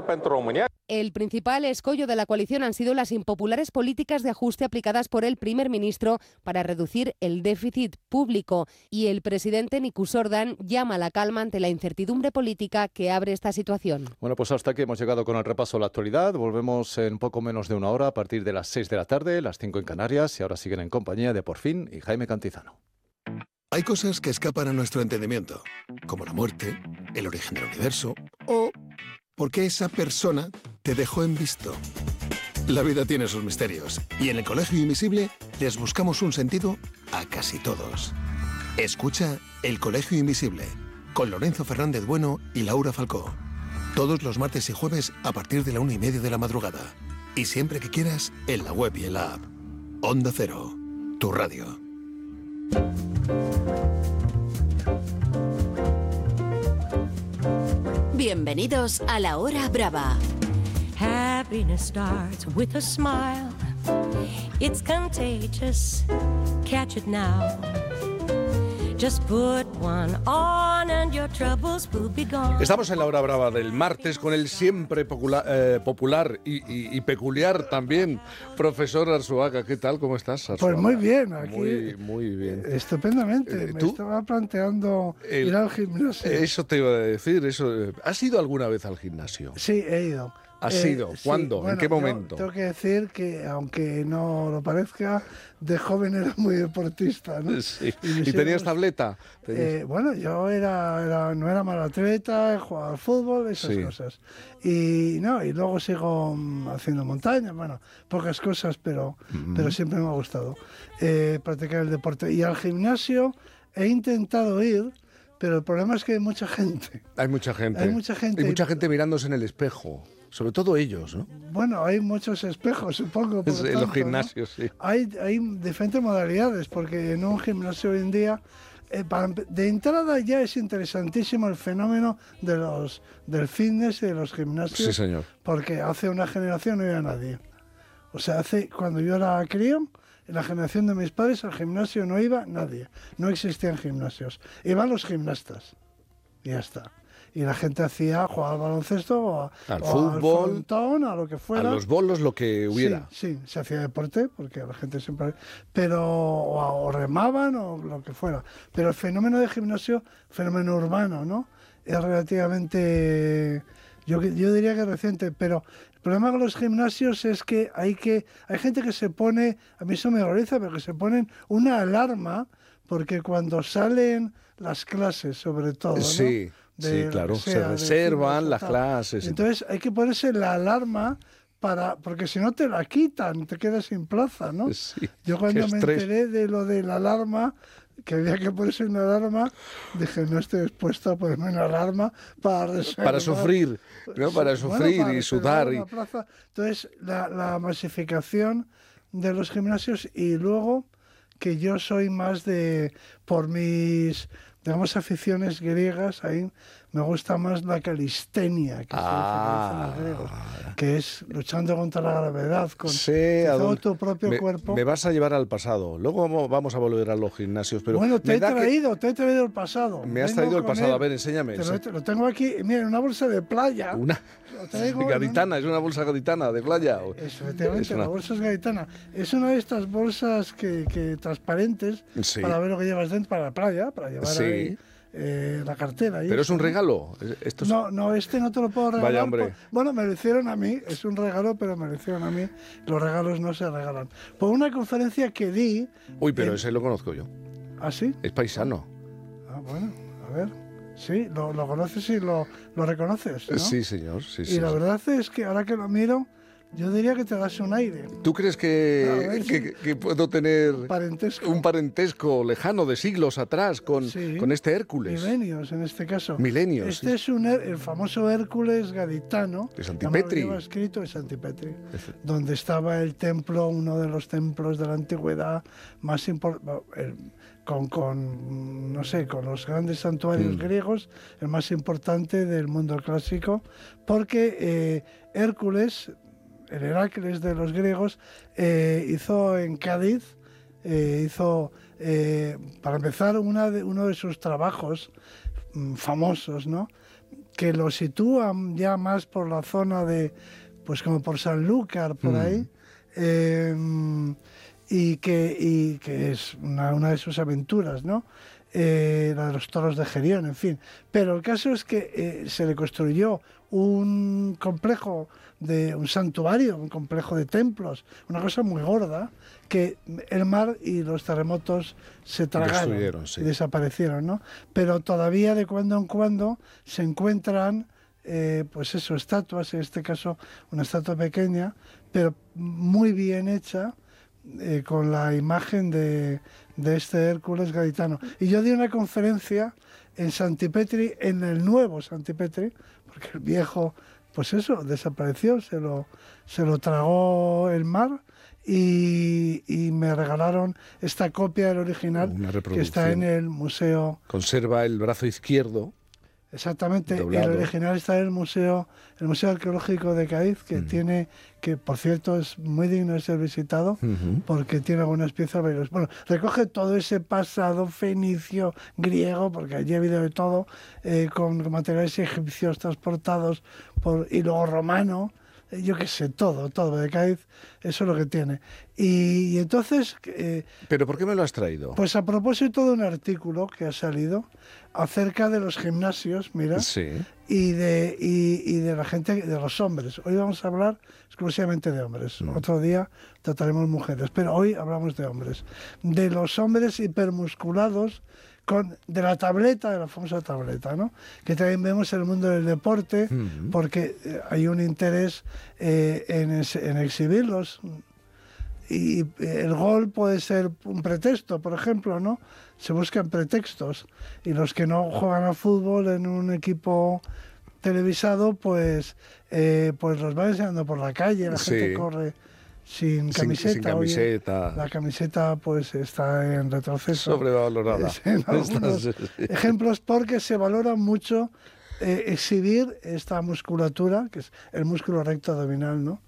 El principal escollo de la coalición han sido las impopulares políticas de ajuste aplicadas por el primer ministro para reducir el déficit público, y el presidente Nicu Orban llama a la calma ante la incertidumbre política que abre esta situación. Bueno, pues hasta aquí hemos llegado con el repaso de la actualidad. Volvemos en poco menos de una hora a partir de las 6 de la tarde, las 5 en Canarias, y ahora siguen en compañía de Porfín y Jaime Cantizano. Hay cosas que escapan a nuestro entendimiento, como la muerte, el origen del universo o por qué esa persona te dejó en visto. La vida tiene sus misterios y en el Colegio Invisible les buscamos un sentido a casi todos. Escucha El Colegio Invisible con Lorenzo Fernández Bueno y Laura Falcó. Todos los martes y jueves a partir de la 1:30 de la madrugada. Y siempre que quieras, en la web y en la app. Onda Cero, tu radio. Bienvenidos a La Hora Brava. Happiness starts with a smile. It's contagious. Catch it now. Just put one on and your troubles will be gone. Estamos en la hora brava del martes con el siempre popular y peculiar también profesor Arzuaga. ¿Qué tal? ¿Cómo estás, Arzuaga? Pues muy bien, aquí. Muy bien. Estupendamente. Me estaba planteando ir al gimnasio. Eso te iba a decir. ¿Has ido alguna vez al gimnasio? Sí, he ido. ¿Has ido? ¿Cuándo? Sí, bueno, ¿en qué momento? Tengo que decir que, aunque no lo parezca, de joven era muy deportista, ¿no? Sí. ¿Y tenías tableta? Bueno, yo no era mal atleta, jugaba al fútbol, esas cosas. Y luego sigo haciendo montaña, bueno, pocas cosas, pero siempre me ha gustado practicar el deporte. Y al gimnasio he intentado ir, pero el problema es que hay mucha gente. Hay mucha gente mirándose en el espejo. Sobre todo ellos, ¿no? Bueno, hay muchos espejos, supongo. En los gimnasios, ¿no? Sí. Hay diferentes modalidades, porque en un gimnasio hoy en día de entrada ya es interesantísimo el fenómeno del fitness y de los gimnasios. Sí, señor. Porque hace una generación no había nadie. O sea, cuando yo era crío, en la generación de mis padres, al gimnasio no iba nadie. No existían gimnasios. Iban los gimnastas. Y ya está. Y la gente jugaba al baloncesto o al fútbol, al frontón, a lo que fuera. A los bolos, lo que hubiera. Sí, se hacía deporte, porque la gente siempre... o remaban o lo que fuera. Pero el fenómeno de gimnasio, fenómeno urbano, ¿no? Es relativamente... Yo diría que reciente, pero el problema con los gimnasios es que hay gente que se pone, a mí eso me horroriza, pero que se ponen una alarma, porque cuando salen las clases, sobre todo, ¿no? Sí. Sí, claro, se reservan las clases. Entonces hay que ponerse la alarma porque si no te la quitan, te quedas sin plaza, ¿no? Sí, yo cuando me enteré de lo de la alarma, que había que ponerse una alarma, dije, no estoy dispuesto a ponerme una alarma para sufrir, ¿no? Para sufrir y sudar. Entonces la masificación de los gimnasios, y luego que yo soy más por mis... digamos, aficiones griegas, ahí me gusta más la calistenia, que se dicen los griegos, que es luchando contra la gravedad, con todo tu propio cuerpo. Me vas a llevar al pasado. Luego vamos a volver a los gimnasios. Pero bueno, te he traído el pasado. Me has traído el pasado. A ver, enséñame. Lo tengo aquí, mira, en una bolsa de playa. Gaditana, es una bolsa gaditana de playa. Efectivamente, la bolsa es gaditana. Es una de estas bolsas que transparentes, para ver lo que llevas dentro, para la playa, para llevar ahí la cartera. ¿Pero es un regalo? No, este no te lo puedo regalar. Vaya, hombre. Bueno, me lo hicieron a mí, es un regalo, pero me lo hicieron a mí. Los regalos no se regalan. Por una conferencia que di... Uy, pero ese lo conozco yo. ¿Ah, sí? Es paisano. Ah, bueno, a ver... Sí, lo conoces y lo reconoces, ¿no? Sí, señor. Sí, la verdad es que ahora que lo miro, yo diría que te das un aire. ¿Tú crees que puedo tener un parentesco lejano de siglos atrás con este Hércules? Milenios, en este caso. Milenios. Este es el famoso Hércules gaditano. De Santipetri. Lo lleva escrito de Santipetri, donde estaba el templo, uno de los templos de la antigüedad más importante. Con los grandes santuarios griegos, el más importante del mundo clásico, porque Hércules, el Heracles de los griegos, hizo en Cádiz, para empezar, uno de sus trabajos famosos, ¿no? Que lo sitúan ya más por la zona pues como por Sanlúcar, por ahí, y que es una de sus aventuras, ¿no? La de los toros de Gerión, en fin. Pero el caso es que se le construyó un complejo, un santuario, un complejo de templos, una cosa muy gorda, que el mar y los terremotos se tragaron y desaparecieron, ¿no? Pero todavía de cuando en cuando se encuentran estatuas, en este caso una estatua pequeña, pero muy bien hecha, con la imagen de este Hércules gaditano. Y yo di una conferencia en Santipetri, en el nuevo Santipetri, porque el viejo, pues eso, desapareció, se lo tragó el mar, y me regalaron esta copia del original que está en el museo. Conserva el brazo izquierdo. Exactamente, doblado. El original está en el Museo Arqueológico de Cádiz, que por cierto es muy digno de ser visitado, porque tiene algunas piezas valiosas. Bueno, recoge todo ese pasado fenicio, griego, porque allí ha habido de todo, con materiales egipcios transportados y luego romano, yo qué sé, todo de Cádiz, eso es lo que tiene. Y entonces... ¿Pero por qué me lo has traído? Pues a propósito de un artículo que ha salido acerca de los gimnasios, mira, y de la gente, de los hombres. Hoy vamos a hablar exclusivamente de hombres. Otro día trataremos mujeres, pero hoy hablamos de hombres. De los hombres hipermusculados, de la tableta, de la famosa tableta, ¿no? Que también vemos en el mundo del deporte, porque hay un interés en exhibirlos. Y el gol puede ser un pretexto, por ejemplo, ¿no? Se buscan pretextos. Y los que no juegan al fútbol en un equipo televisado, pues los van enseñando por la calle, la gente corre sin camiseta. Sin camiseta. Oye, la camiseta pues está en retroceso. Sobrevalorada. En algunos ejemplos, porque se valora mucho exhibir esta musculatura, que es el músculo recto abdominal, ¿no?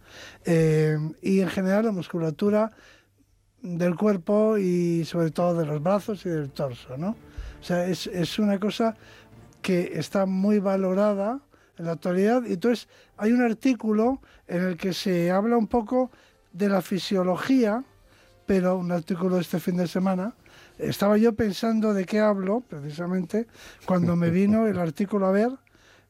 Y en general la musculatura del cuerpo y sobre todo de los brazos y del torso, ¿no? O sea, es una cosa que está muy valorada en la actualidad. Y entonces hay un artículo en el que se habla un poco de la fisiología, pero un artículo de este fin de semana. Estaba yo pensando de qué hablo, precisamente, cuando me vino el artículo a ver,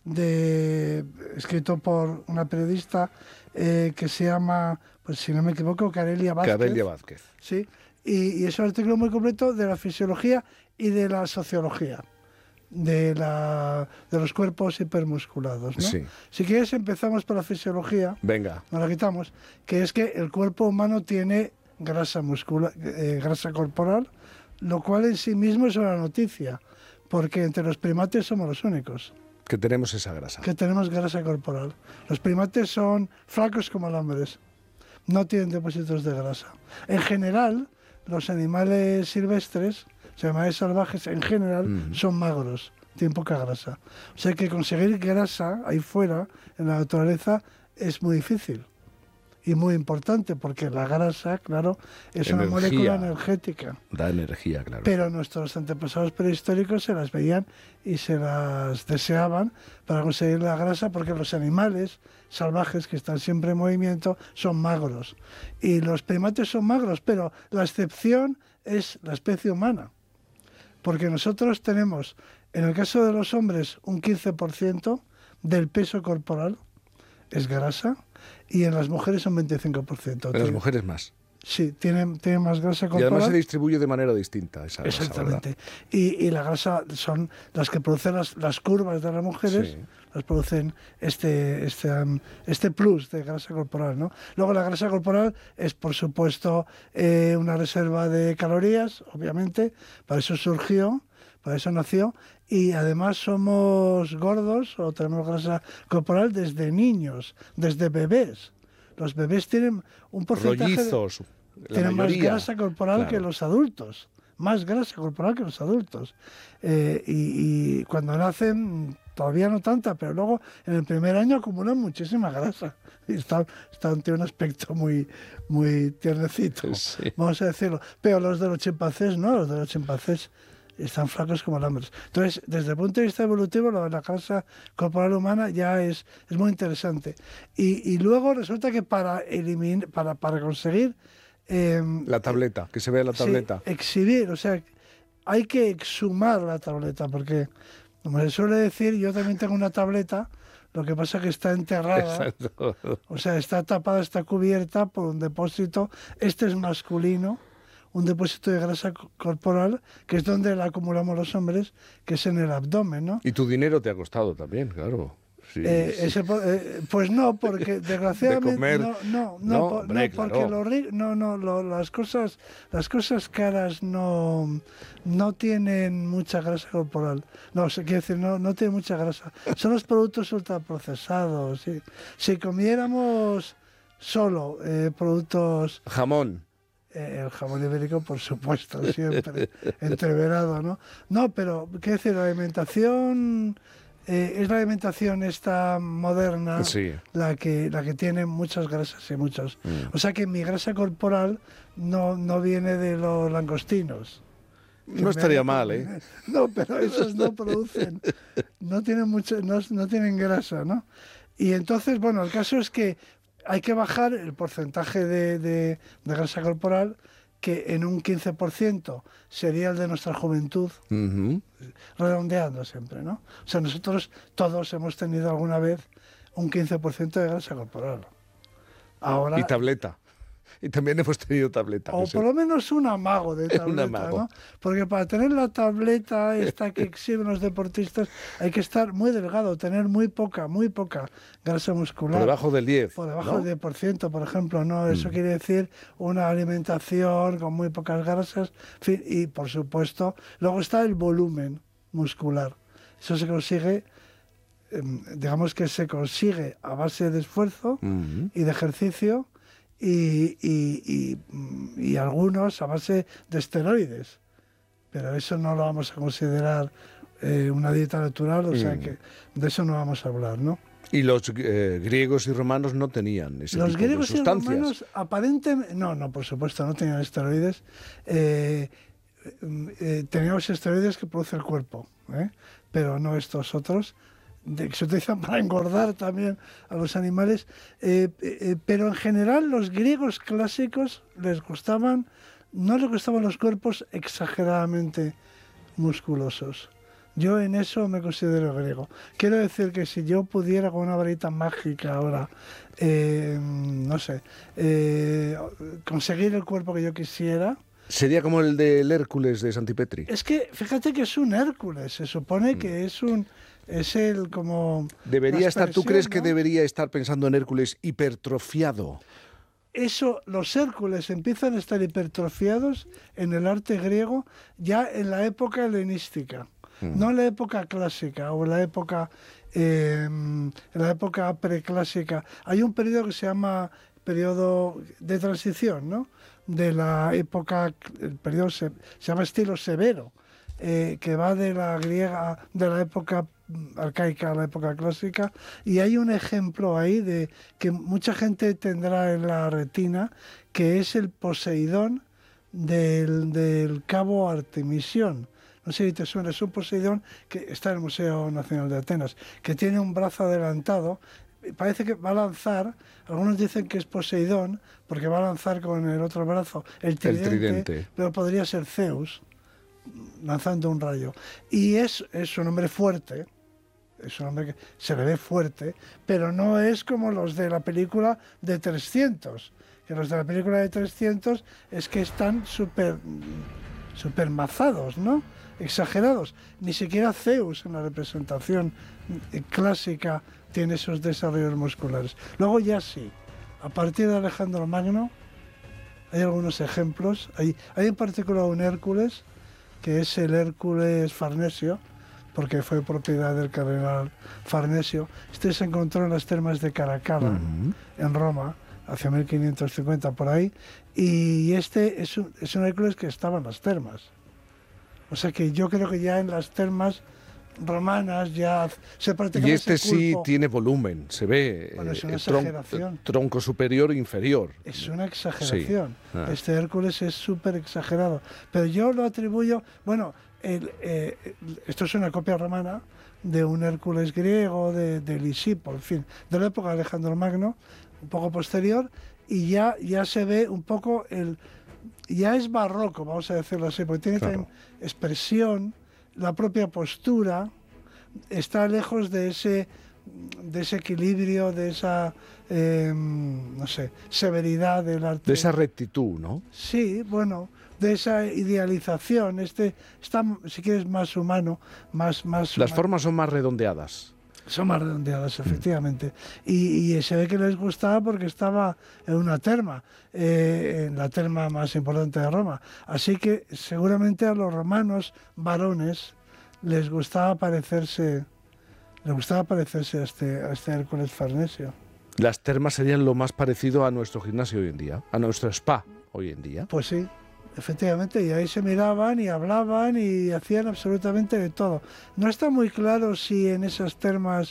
escrito por una periodista que se llama, pues si no me equivoco, Carelia Vázquez. Carelia Vázquez. Sí, y es un artículo muy completo de la fisiología y de la sociología de los cuerpos hipermusculados, ¿no? Sí. Si quieres empezamos por la fisiología. Venga. Nos la quitamos, que es que el cuerpo humano tiene grasa corporal, lo cual en sí mismo es una noticia, porque entre los primates somos los únicos que tenemos esa grasa. Que tenemos grasa corporal. Los primates son flacos como alambres, no tienen depósitos de grasa. En general, los animales silvestres, los animales salvajes en general, son magros, tienen poca grasa. O sea que conseguir grasa ahí fuera, en la naturaleza, es muy difícil. Y muy importante, porque la grasa, claro, es una molécula energética. Da energía, claro. Pero nuestros antepasados prehistóricos se las veían y se las deseaban para conseguir la grasa, porque los animales salvajes que están siempre en movimiento son magros. Y los primates son magros, pero la excepción es la especie humana. Porque nosotros tenemos, en el caso de los hombres, un 15% del peso corporal es grasa, y en las mujeres son 25%. En las mujeres más. Sí, tienen más grasa corporal. Y además se distribuye de manera distinta esa grasa. Exactamente. Y la grasa son las que producen las curvas de las mujeres, sí. Las producen este plus de grasa corporal, ¿no? Luego la grasa corporal es, por supuesto, una reserva de calorías, obviamente, para eso surgió, para eso nació, y además somos gordos o tenemos grasa corporal desde niños, desde bebés. Los bebés tienen un porcentaje... Rollizos, tienen más grasa corporal que los adultos, más grasa corporal que los adultos. Y cuando nacen, todavía no tanta, pero luego en el primer año acumulan muchísima grasa. Y tiene un aspecto muy tiernecito, sí. Vamos a decirlo. Pero los de los chimpancés no, los de los chimpancés están flacos como alambres. Entonces, desde el punto de vista evolutivo, lo de la grasa corporal humana ya es muy interesante. Y luego resulta que para conseguir... la tableta, que se vea la tableta. Sí, exhibir, o sea, hay que exhumar la tableta, porque, como se suele decir, yo también tengo una tableta, lo que pasa es que está enterrada. Exacto. O sea, está tapada, está cubierta por un depósito. Este es masculino, un depósito de grasa corporal, que es donde la acumulamos los hombres, que es en el abdomen, ¿no? Y tu dinero te ha costado también, claro. Sí, pues no, porque desgraciadamente de comer. Hombre, porque claro. Las cosas caras no tienen mucha grasa corporal. Quiero decir, no tienen mucha grasa. Son los productos ultraprocesados. ¿Sí? Si comiéramos solo productos... Jamón. El jamón ibérico, por supuesto, siempre entreverado, ¿no? No, pero, quiero decir, la alimentación... es la alimentación esta moderna, sí. la que tiene muchas grasas y muchos. O sea que mi grasa corporal no viene de los langostinos. No estaría mal, ¿eh? No, pero esos no producen, no tienen grasa, ¿no? Y entonces, bueno, el caso es que hay que bajar el porcentaje de grasa corporal, que en un 15% sería el de nuestra juventud, redondeando siempre, ¿no? O sea, nosotros todos hemos tenido alguna vez un 15% de grasa corporal. Ahora, y tableta. Y también hemos tenido tableta. O por lo menos un amago de tableta, ¿no? Porque para tener la tableta esta que exhiben los deportistas hay que estar muy delgado, tener muy poca grasa muscular. Por debajo del 10%. Por debajo del 10%, por ejemplo, ¿no? Eso quiere decir una alimentación con muy pocas grasas. En fin, y por supuesto, luego está el volumen muscular. Eso se consigue, digamos que se consigue a base de esfuerzo y de ejercicio, y algunos a base de esteroides. Pero eso no lo vamos a considerar una dieta natural, o sea que de eso no vamos a hablar, ¿no? Y los griegos y romanos no tenían ese los tipo de griegos sustancias. Y romanos aparentemente, no, por supuesto, no tenían esteroides. Teníamos esteroides que produce el cuerpo, pero no estos otros, que se utilizan para engordar también a los animales. Pero en general los griegos clásicos no les gustaban los cuerpos exageradamente musculosos. Yo en eso me considero griego. Quiero decir que si yo pudiera con una varita mágica ahora, conseguir el cuerpo que yo quisiera... Sería como el del Hércules de Santipetri. Es que fíjate que es un Hércules, se supone que es el como... Debería estar, ¿tú crees que debería estar pensando en Hércules hipertrofiado? Eso, los Hércules empiezan a estar hipertrofiados en el arte griego ya en la época helenística. No en la época clásica o en la época preclásica. Hay un periodo que se llama periodo de transición, ¿no? De la época, el periodo se llama estilo severo, que va de la griega, de la época arcaica a la época clásica, y hay un ejemplo ahí de que mucha gente tendrá en la retina, que es el Poseidón del cabo Artemisión. No sé si te suena, es un Poseidón que está en el Museo Nacional de Atenas, que tiene un brazo adelantado, parece que va a lanzar, algunos dicen que es Poseidón, porque va a lanzar con el otro brazo el tridente. Pero podría ser Zeus, lanzando un rayo. Y es un hombre fuerte, es un hombre que se le ve fuerte, pero no es como los de la película de 300, que los de la película de 300 es que están súper mazados, ¿no? Exagerados. Ni siquiera Zeus en la representación clásica tiene esos desarrollos musculares. Luego ya sí, a partir de Alejandro Magno hay algunos ejemplos. Hay en particular un Hércules, que es el Hércules Farnesio, porque fue propiedad del cardenal Farnesio. Este se encontró en las termas de Caracalla, en Roma, hacia 1550 por ahí, y este es un Hércules que estaba en las termas. O sea que yo creo que ya en las termas romanas ya se practicaba. Y este sí tiene volumen, se ve. Bueno, es una exageración. Tronco superior e inferior. Es una exageración. Sí. Este Hércules es súper exagerado. Pero yo lo atribuyo, bueno, esto es una copia romana de un Hércules griego, de Lisipo, en fin, de la época de Alejandro Magno, un poco posterior, y ya se ve un poco ya es barroco, vamos a decirlo así, porque tiene también expresión, la propia postura, está lejos de ese equilibrio, de esa, severidad del arte. De esa rectitud, ¿no? Sí, bueno, de esa idealización, está, si quieres, más humano, más... Las formas son más redondeadas. Son más redondeadas, efectivamente. Y se ve que les gustaba porque estaba en una terma, en la terma más importante de Roma. Así que seguramente a los romanos varones les gustaba parecerse a este Hércules Farnesio. Las termas serían lo más parecido a nuestro gimnasio hoy en día, a nuestro spa hoy en día. Pues sí. Efectivamente, y ahí se miraban y hablaban y hacían absolutamente de todo. No está muy claro si en esas termas,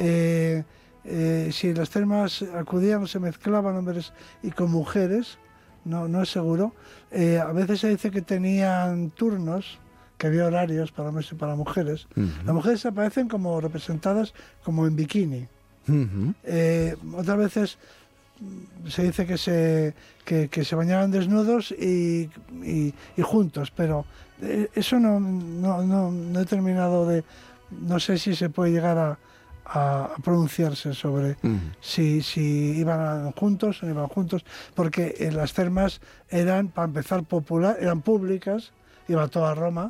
si las termas acudían o se mezclaban hombres y con mujeres, no es seguro. A veces se dice que tenían turnos, que había horarios para hombres y para mujeres. Las mujeres aparecen como representadas como en bikini. Otras veces se dice que se bañaban desnudos y juntos, pero eso no he terminado de... No sé si se puede llegar a pronunciarse sobre si iban juntos o no iban juntos, porque las termas eran, para empezar, eran públicas, iba toda Roma,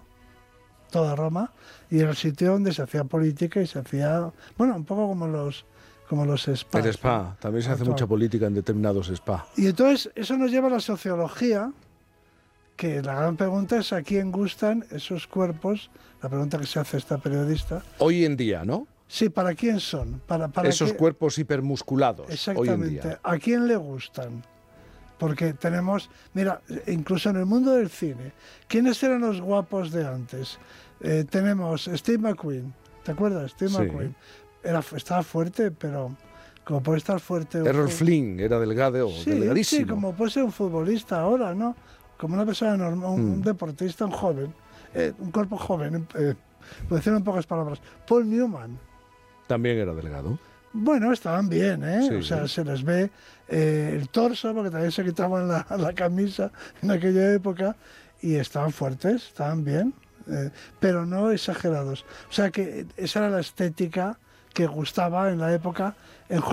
y era el sitio donde se hacía política y se hacía, bueno, un poco como los spas. El spa, también se hace mucha política en determinados spas. Y entonces eso nos lleva a la sociología, que la gran pregunta es a quién gustan esos cuerpos, la pregunta que se hace esta periodista. Hoy en día, ¿no? Sí, ¿para quién son? Para esos cuerpos hipermusculados. Exactamente. Hoy en día. ¿A quién le gustan? Porque tenemos, mira, incluso en el mundo del cine, ¿quiénes eran los guapos de antes? Tenemos Steve McQueen, ¿te acuerdas? Steve McQueen. Estaba fuerte, pero como puede estar fuerte... Errol Flynn era delgado, delgadísimo. Sí, como puede ser un futbolista ahora, ¿no? Como una persona normal, un deportista, un joven, un cuerpo joven, por decirlo en pocas palabras. Paul Newman. También era delgado. Bueno, estaban bien, ¿eh? Sí, o sea, se les ve el torso, porque también se quitaban la camisa en aquella época, y estaban fuertes, estaban bien, pero no exagerados. O sea, que esa era la estética que gustaba en la época en